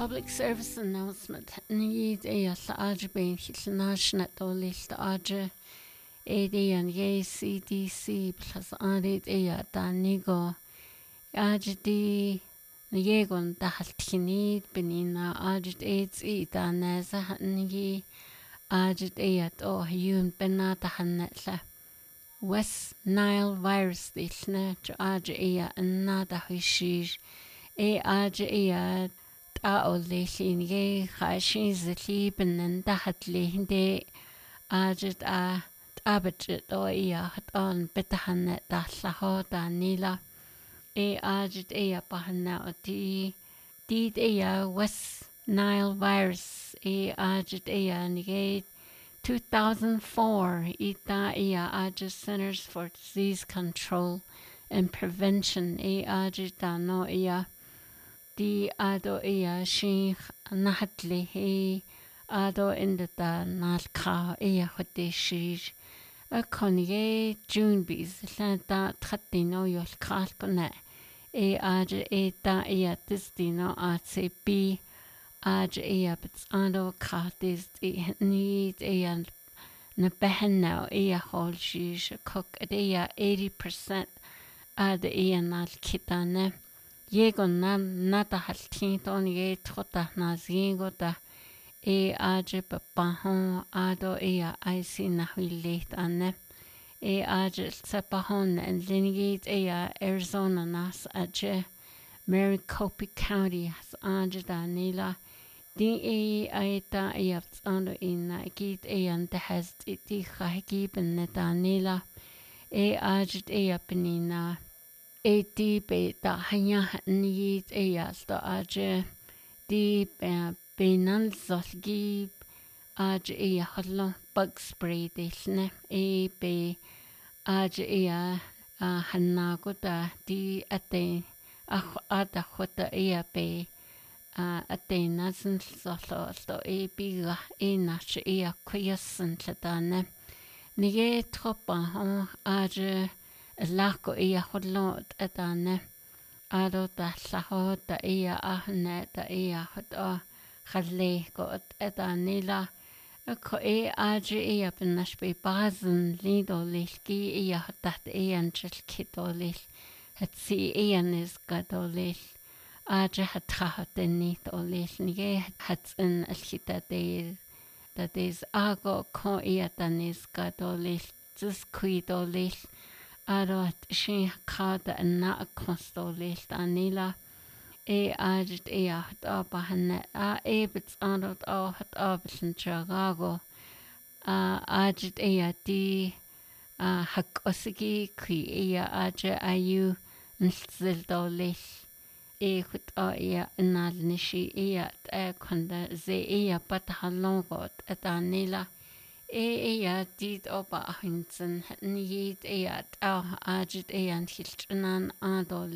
Public service announcement. Need a large being national list large AD and CDC plus added a danigo AGD Yegon Dahaltinid Benina Agit AIDS Daneza Nigi Agit Ayat or Yun Benata Hanetla West Nile virus Dishna to Ag and Nada Hishish Ag Olin ye Hashin the Liban and Dahatli de Agit Abajit or Hat on Betahanet Daslaho Danila Agit Bahana Did West Nile virus Agit Nigate 2004 Ita Agit Centers for Disease Control and Prevention Agit Dano Di ado shi nahatli ado indata nalka hodeshi a conye June bees lanta tratino yol kalpone age ta distino atse b age bits ando kartis need na behna hol shish cook 80% ad nal kitane Yegon nata haltin ton ye trota nazingota age papahon ado ic na huilet ane age sepahon and linigate Arizona nas age Maricopa County has age danila di aita yaft ando in git and has iti khagib netanila age penina beta hanya need sto age di benal zolgi age hallo bug spray desne be age hanna gota di ate ada hota be ate nasen zolo sto biga nach kuyasen tladane nige tropa age Lako hodlot etane ado da saho da ahne da hot khale got etanila ko age benashbe bazen lido lilki dat anchel kitolil het si is gadolil age hat khatenit olil nige hat in alkhita de that is ago ko tanis gadolil zus kuidolil Arat she kada and not a constolil anila agit hat abahanet bits anot hat abisen Chicago agit di hakosigi kui age ayu nzildolil hut nalnishi konda ze pathalongot etanila did oba hinsen need agit and hilchanan adol